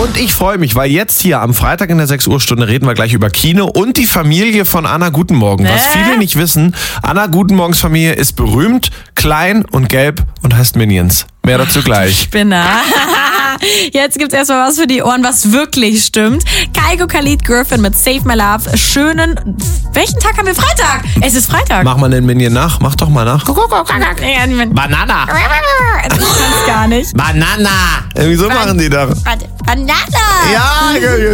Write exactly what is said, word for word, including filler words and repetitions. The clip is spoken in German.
Und ich freue mich, weil jetzt hier am Freitag in der sechs Uhr Stunde reden wir gleich über Kino und die Familie von Anna Gutenmorgen. Was Äh? viele nicht wissen, Anna Gutenmorgens Familie ist berühmt, klein und gelb und heißt Minions. Mehr dazu gleich. Spinner. Jetzt gibt's erstmal was für die Ohren, was wirklich stimmt. Kygo Khalid Griffin mit Save My Love. Schönen... Welchen Tag haben wir? Freitag! Es ist Freitag. Mach mal den Minion nach. Mach doch mal nach. Ja, niemand- Banana. Ich kann's gar nicht. Banana. Wieso machen die das? Banana! Ja,